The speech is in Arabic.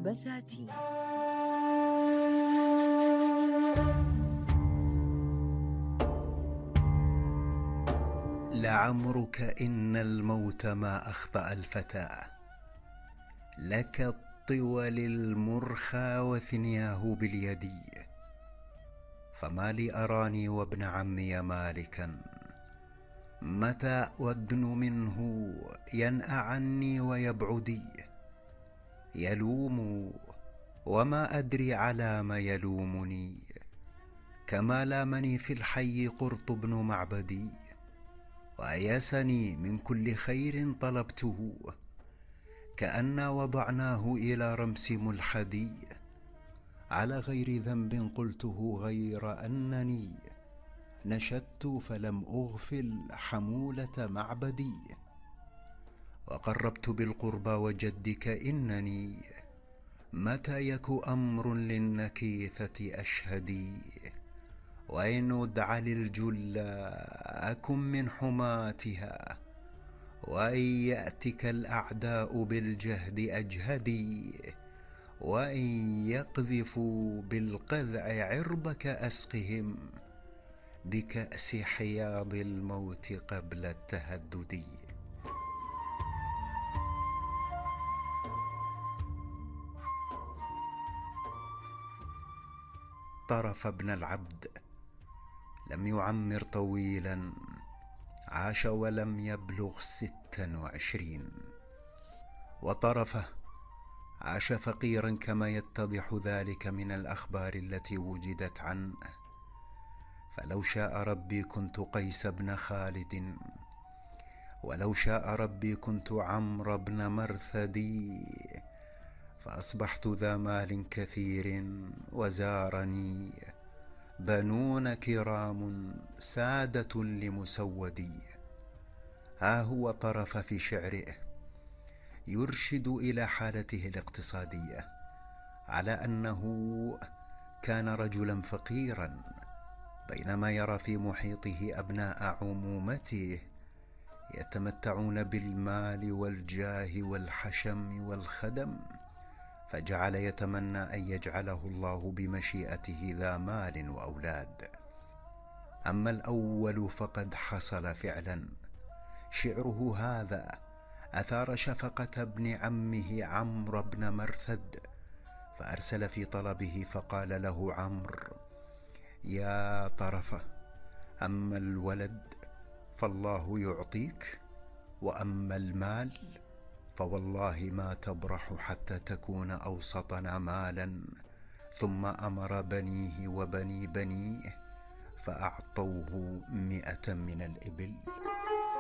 بساتين. لعمرك إن الموت ما أخطأ الفتى، لك الطول المرخى وثنياه باليد. فما لي أراني وابن عمي مالكا، متى أدن منه ينأى عني ويبعدي. يلوم وما أدري على ما يلومني، كما لامني في الحي قرط بن معبدي. وأيسني من كل خير طلبته، كأنا وضعناه إلى رمس ملحدي. على غير ذنب قلته غير أنني نشدت فلم أغفل حمولة معبدي. وقربت بالقربى وجدك إنني متى يك أمر للنكيثة أشهدي. وإن أدع للجل أكن من حماتها، وإن يأتك الأعداء بالجهد أجهدي. وإن يقذفوا بالقذع عرضك أسقهم، بكأس حياض الموت قبل التهدد. طرف ابن العبد لم يعمر طويلا، عاش ولم يبلغ 26. وطرفه عاش فقيرا، كما يتضح ذلك من الأخبار التي وجدت عنه. فلو شاء ربي كنت قيس بن خالد، ولو شاء ربي كنت عمرو بن مرثدي. فأصبحت ذا مال كثير وزارني بنون كرام سادة لمسودي. ها هو طرف في شعره يرشد إلى حالته الاقتصادية، على أنه كان رجلا فقيرا، بينما يرى في محيطه أبناء عمومته يتمتعون بالمال والجاه والحشم والخدم، فجعل يتمنى أن يجعله الله بمشيئته ذا مال وأولاد. أما الأول فقد حصل فعلا. شعره هذا أثار شفقة ابن عمه عمرو بن مرثد، فأرسل في طلبه فقال له عمرو: يا طرفة، أما الولد فالله يعطيك، وأما المال فوالله ما تبرح حتى تكون أوسطنا مالا. ثم أمر بنيه وبني بنيه فأعطوه 100 من الإبل.